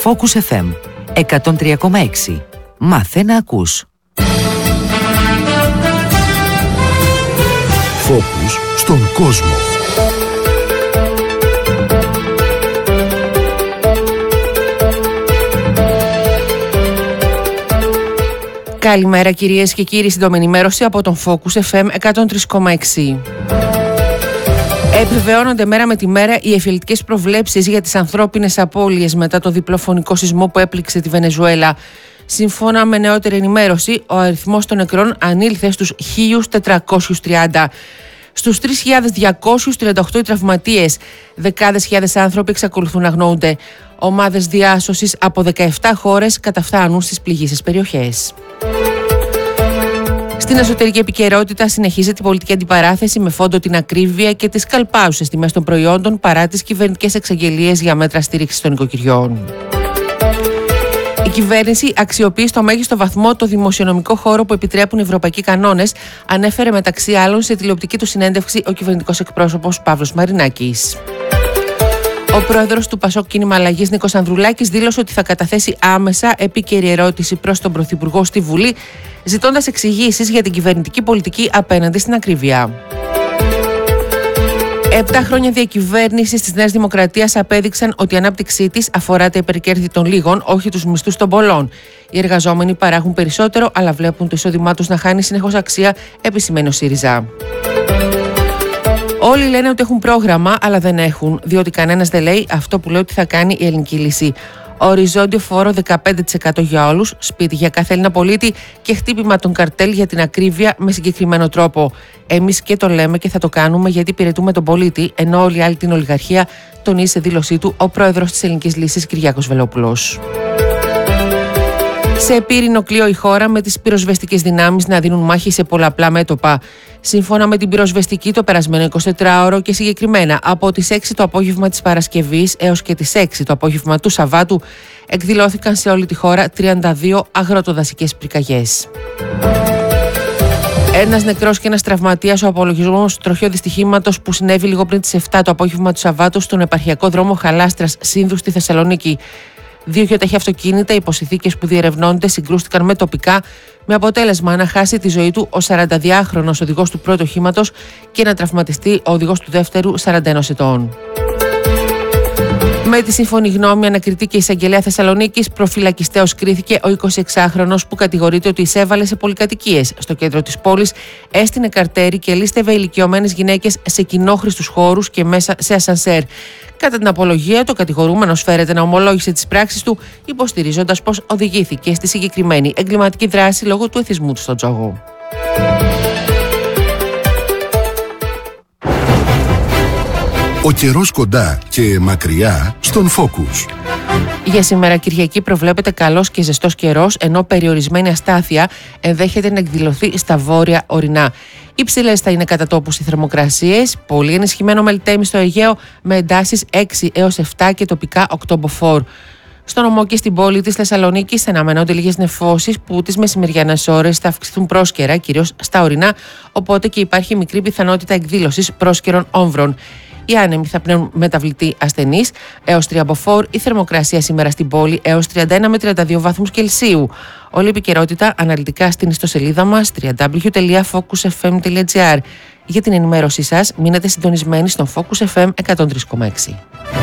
Focus FM 103,6. Μάθε να ακούς. Focus στον κόσμο. Καλημέρα κυρίες και κύριοι, σύντομη ενημέρωση από τον Focus FM 103,6. Επιβεβαιώνονται μέρα με τη μέρα οι εφιαλτικές προβλέψεις για τις ανθρώπινες απώλειες μετά το διπλοφωνικό σεισμό που έπληξε τη Βενεζουέλα. Σύμφωνα με νεότερη ενημέρωση, ο αριθμός των νεκρών ανήλθε στους 1.430. Στους 3.238 οι τραυματίες, δεκάδες χιλιάδες άνθρωποι εξακολουθούν να αγνοούνται. Ομάδες διάσωσης από 17 χώρες καταφθάνουν στις πληγείσες περιοχές. Στην εσωτερική επικαιρότητα συνεχίζεται η πολιτική αντιπαράθεση με φόντο την ακρίβεια και τις καλπάζουσες τιμές των προϊόντων παρά τις κυβερνητικές εξαγγελίες για μέτρα στήριξης των οικοκυριών. Η κυβέρνηση αξιοποιεί στο μέγιστο βαθμό το δημοσιονομικό χώρο που επιτρέπουν οι ευρωπαϊκοί κανόνες, ανέφερε μεταξύ άλλων σε τηλεοπτική του συνέντευξη ο κυβερνητικός εκπρόσωπος Παύλος Μαρινάκης. Ο πρόεδρος του Πασόκ Κίνημα Αλλαγής Νίκος Ανδρουλάκης δήλωσε ότι θα καταθέσει άμεσα επίκαιρη ερώτηση προς τον Πρωθυπουργό στη Βουλή, ζητώντας εξηγήσεις για την κυβερνητική πολιτική απέναντι στην ακρίβεια. 7 χρόνια διακυβέρνησης της Νέας Δημοκρατίας απέδειξαν ότι η ανάπτυξή της αφορά τα υπερκέρδη των λίγων, όχι τους μισθούς των πολλών. Οι εργαζόμενοι παράγουν περισσότερο, αλλά βλέπουν το εισόδημά τους να χάνει συνεχώς αξία, επισημαίνει ο ΣΥΡΙΖΑ. Όλοι λένε ότι έχουν πρόγραμμα, αλλά δεν έχουν, διότι κανένας δεν λέει αυτό που λέει ότι θα κάνει η ελληνική λύση. Οριζόντιο φόρο 15% για όλους, σπίτι για κάθε Έλληνα πολίτη και χτύπημα των καρτέλ για την ακρίβεια με συγκεκριμένο τρόπο. Εμείς και το λέμε και θα το κάνουμε γιατί υπηρετούμε τον πολίτη, ενώ όλοι οι άλλοι την ολιγαρχία, τονίζει σε δήλωσή του ο πρόεδρος της Ελληνικής Λύσης Κυριάκος Βελόπουλος. Σε πύρινο κλειό η χώρα, με τις πυροσβεστικές δυνάμεις να δίνουν μάχη σε πολλαπλά μέτωπα. Σύμφωνα με την πυροσβεστική, το περασμένο 24ωρο και συγκεκριμένα από τις 6 το απόγευμα της Παρασκευής έως και τις 6 το απόγευμα του Σαββάτου, εκδηλώθηκαν σε όλη τη χώρα 32 αγροτοδασικές πυρκαγιές. Ένας νεκρός και ένας τραυματίας, ο απολογισμός τροχαίου δυστυχήματος που συνέβη λίγο πριν τις 7 το απόγευμα του Σαββάτου στον επαρχιακό δρόμο Χαλάστρας Σύνδου στη Θεσσαλονίκη. 2 γιοταχή αυτοκίνητα υπό συνθήκες που διερευνώνται συγκρούστηκαν με τοπικά, με αποτέλεσμα να χάσει τη ζωή του ο 42χρονος οδηγός του πρώτου οχήματος και να τραυματιστεί ο οδηγός του δεύτερου 41 ετών. Με τη σύμφωνη γνώμη ανακριτή και εισαγγελέα Θεσσαλονίκης, προφυλακιστέως κρίθηκε ο 26χρονος που κατηγορείται ότι εισέβαλε σε πολυκατοικίες στο κέντρο της πόλης, έστεινε καρτέρι και λίστευε ηλικιωμένες γυναίκες σε κοινόχρηστους χώρους και μέσα σε ασανσέρ. Κατά την απολογία, το κατηγορούμενος φέρεται να ομολόγησε τις πράξεις του, υποστηρίζοντας πως οδηγήθηκε στη συγκεκριμένη εγκληματική δράση λόγω του εθισμού του στον τζόγο. Ο καιρός κοντά και μακριά στον Focus. Για σήμερα Κυριακή προβλέπεται καλός και ζεστός καιρός, ενώ περιορισμένη αστάθεια ενδέχεται να εκδηλωθεί στα βόρεια ορεινά. Υψηλές θα είναι κατά τόπους οι θερμοκρασίες, πολύ ενισχυμένο μελτέμι στο Αιγαίο με εντάσεις 6 έως 7 και τοπικά 8 μποφόρ. Στο νομό και στην πόλη της Θεσσαλονίκης αναμένονται λίγες νεφώσεις που τις μεσημεριανές ώρες θα αυξηθούν πρόσκαιρα, κυρίως στα ορεινά, οπότε και υπάρχει μικρή πιθανότητα εκδήλωσης πρόσκαιρων όμβρων. Οι άνεμοι θα πνέουν μεταβλητή ασθενείς έως 3 μποφόρ, η θερμοκρασία σήμερα στην πόλη έως 31 με 32 βαθμούς Κελσίου. Όλη η επικαιρότητα αναλυτικά στην ιστοσελίδα μας www.focusfm.gr. Για την ενημέρωσή σας μείνετε συντονισμένοι στον Focus FM 103,6.